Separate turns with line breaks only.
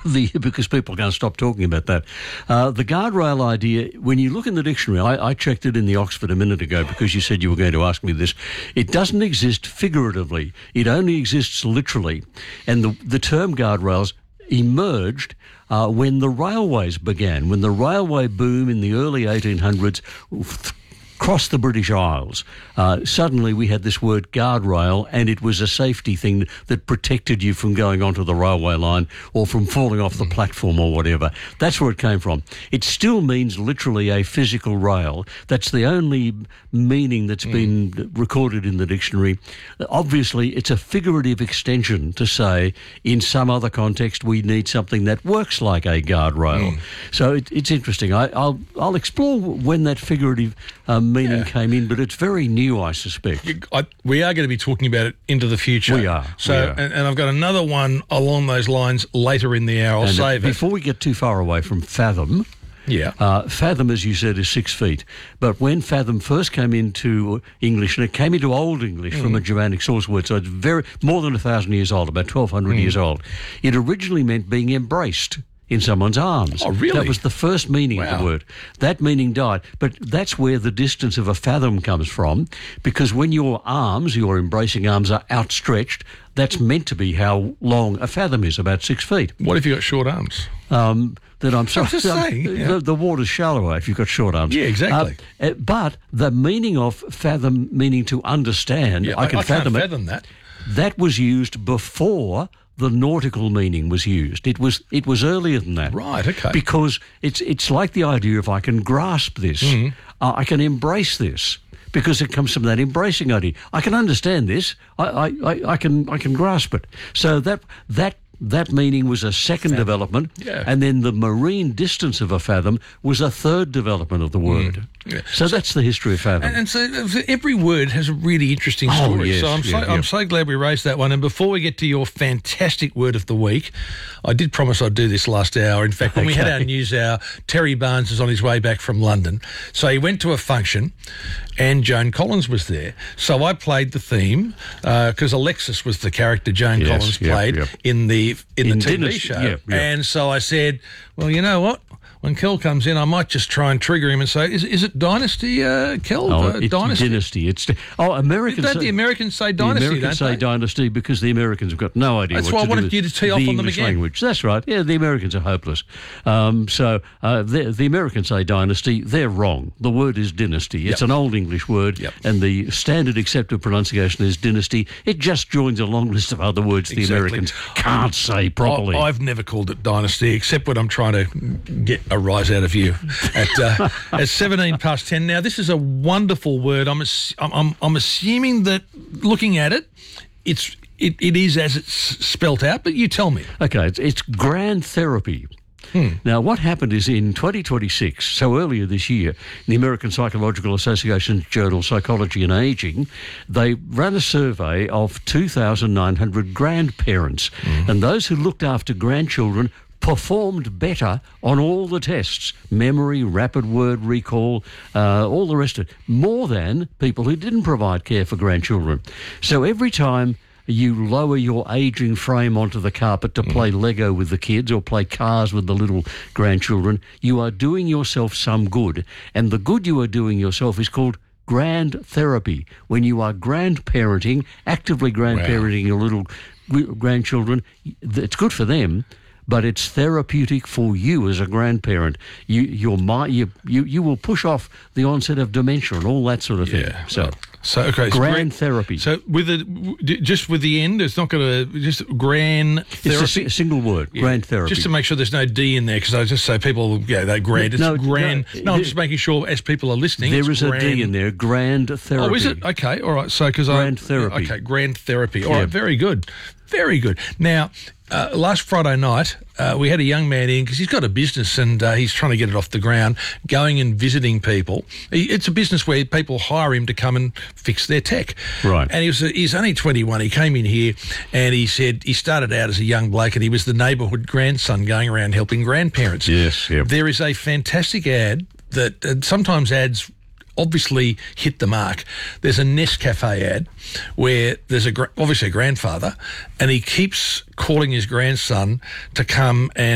because people can't stop talking about that. The guardrail idea, when you look in the dictionary, I checked it in the Oxford a minute ago because you said you were going to ask me this. It doesn't exist figuratively. It only exists literally. And the term guardrails emerged when the railways began, when the railway boom in the early 1800s crossed the British Isles. Suddenly we had this word guardrail, and it was a safety thing that protected you from going onto the railway line or from falling off the platform or whatever. That's where it came from. It still means literally a physical rail. That's the only meaning that's been recorded in the dictionary. Obviously, it's a figurative extension to say, in some other context, we need something that works like a guardrail. So it's interesting. I'll explore when that figurative meaning came in, but it's very new, I suspect.
We are going to be talking about it into the future.
We are.
So, and I've got another one along those lines later in the hour. I'll save it.
Before we get too far away from fathom, fathom, as you said, is 6 feet. But when fathom first came into English, and it came into Old English from a Germanic source word, so it's more than 1,000 years old, about 1,200 years old, it originally meant being embraced in someone's arms.
Oh, really?
That was the first meaning of the word. That meaning died. But that's where the distance of a fathom comes from, because when your embracing arms are outstretched, that's meant to be how long a fathom is, about 6 feet.
What if you got short arms?
Then I'm sorry.
Just saying,
the water's shallower if you've got short arms.
Yeah, exactly.
But the meaning of fathom, meaning to understand, I can fathom it.
Fathom that.
That was used before the nautical meaning was used. It was earlier than that.
Right, okay.
Because it's like the idea of I can grasp this, I can embrace this, because it comes from that embracing idea. I can understand this. I can grasp it. So that meaning was a second development, and then the marine distance of a fathom was a third development of the word. So that's the history of fathom.
And so every word has a really interesting story.
Yes,
so I'm so glad we raised that one. And before we get to your fantastic word of the week, I did promise I'd do this last hour. In fact, when we had our news hour, Terry Barnes is on his way back from London. So he went to a function and Joan Collins was there. So I played the theme because Alexis was the character Joan Collins played in the TV show. And so I said, well, you know what? When Kel comes in, I might just try and trigger him and say, "Is it Dynasty, Kel?
It's Dynasty. Americans.
Don't the Americans say Dynasty?
The Americans say Dynasty because the Americans have got no idea.
That's why I wanted you to tee off on them again.
Language. That's right. Yeah, the Americans are hopeless. So the Americans say Dynasty. They're wrong. The word is dynasty. It's an Old English word, and the standard accepted pronunciation is dynasty. It just joins a long list of other words the Americans can't say properly.
I've never called it Dynasty, except when I'm trying to get a rise out of you at 17 past 10. Now, this is a wonderful word. I'm assuming that looking at it, it is as it's spelt out, but you tell me.
Okay, it's grand therapy. Now, what happened is in 2026, so earlier this year, the American Psychological Association's journal Psychology and Aging, they ran a survey of 2,900 grandparents, and those who looked after grandchildren performed better on all the tests, memory, rapid word recall, all the rest of it, more than people who didn't provide care for grandchildren. So every time you lower your ageing frame onto the carpet to play Lego with the kids or play cars with the little grandchildren, you are doing yourself some good. And the good you are doing yourself is called grand therapy. When you are grandparenting, actively grandparenting your little grandchildren, it's good for them, but it's therapeutic for you as a grandparent. You will push off the onset of dementia and all that sort of thing.
So okay,
grand therapy.
So with the end, it's not going to just grand therapy.
It's a single word, grand therapy.
Just to make sure there's no D in there, because I just say people, they grand. It's grand. No, I'm just making sure as people are listening,
there is a D in there. Grand therapy.
Oh, is it? Okay, all right. So because
grand therapy.
Okay, grand therapy. All right, very good. Very good. Now, last Friday night, we had a young man in because he's got a business and he's trying to get it off the ground, going and visiting people. It's a business where people hire him to come and fix their tech.
Right.
And he's only 21. He came in here and he said he started out as a young bloke and he was the neighbourhood grandson going around helping grandparents.
Yes, yep.
There is a fantastic ad that sometimes ads obviously hit the mark. There's a Nescafe ad where there's obviously a grandfather and he keeps calling his grandson to come and